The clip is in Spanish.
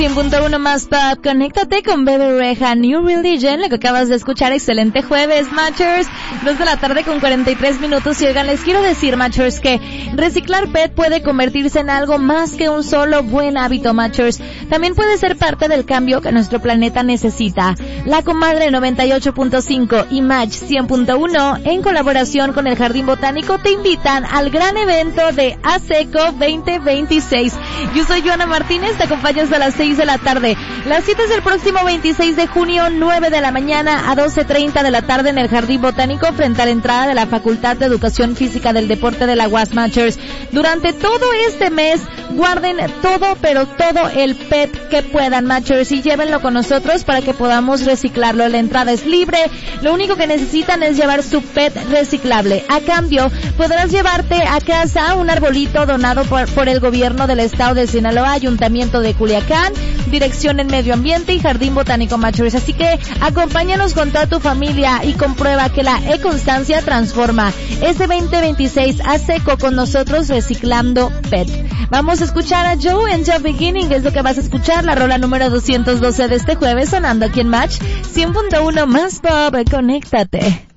100.1 más pop, conéctate con Bebe Rexha, New Religion, lo que acabas de escuchar. Excelente jueves, Matchers, 2 de la tarde con 43 minutos. Y oigan, les quiero decir, Matchers, que reciclar PET puede convertirse en algo más que un solo buen hábito, Matchers. También puede ser parte del cambio que nuestro planeta necesita. La Comadre 98.5 y Match 100.1, en colaboración con el Jardín Botánico, te invitan al gran evento de ASECO 2026. Yo soy Joana Martínez, te acompaño hasta las 6 de la tarde. La cita es el próximo 26 de junio, 9 de la mañana a 12:30 de la tarde en el Jardín Botánico, frente a la entrada de la Facultad de Educación Física del Deporte de la UAS, Matchers. Durante todo este mes, guarden todo, pero todo el PET que puedan, Matchers, y llévenlo con nosotros para que podamos reciclarlo. La entrada es libre, lo único que necesitan es llevar su PET reciclable. A cambio, podrás llevarte a casa un arbolito donado por el gobierno del estado de Sinaloa, Ayuntamiento de Culiacán, Dirección en Medio Ambiente y Jardín Botánico, Matchers. Así que acompáñanos con toda tu familia y comprueba que la e-constancia transforma. Este 2026 ASECO con nosotros reciclando PET. Vamos a escuchar a Joe en Just Beginning, es lo que vas a escuchar, la rola número 212 de este jueves, sonando aquí en Match 100.1 más pop. Conéctate.